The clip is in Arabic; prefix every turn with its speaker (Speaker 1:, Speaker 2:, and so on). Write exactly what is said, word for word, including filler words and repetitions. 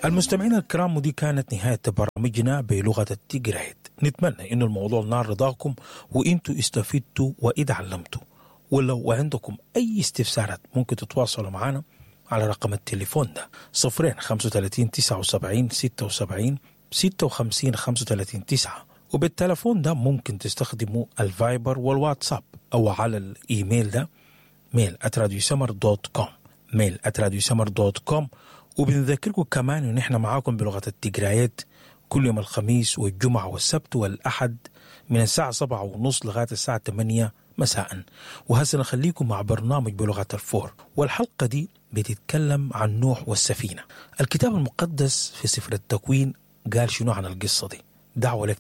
Speaker 1: المستمعين الكرام، ودي كانت نهاية برامجنا بلغة التيجرايد. نتمنى إنه الموضوع نال رضاكم وإنتوا استفدتوا وإذا علمتوا. ولو عندكم أي استفسارات ممكن تتواصلوا معنا على رقم التليفون ده صفرين خمسة وثلاثين تسعة وسبعين ستة وسبعين ستة وخمسين خمسة وثلاثين تسعة، وبالتلفون ده ممكن تستخدموا الفايبر والواتساب، أو على الإيميل ده ميل at radiosummer دوت كوم ميل at radiosummer دوت كوم. وبنذكركم كمان إن إحنا معاكم بلغة التيجرايد كل يوم الخميس والجمعة والسبت والأحد من الساعة سبعة ونص لغاية الساعة ثمانية مساء. وهسه نخليكم مع برنامج بلغة الفور، والحلقة دي بتتكلم عن نوح والسفينة. الكتاب المقدس في سفر التكوين قال شنو عن القصة دي؟ دعوة لك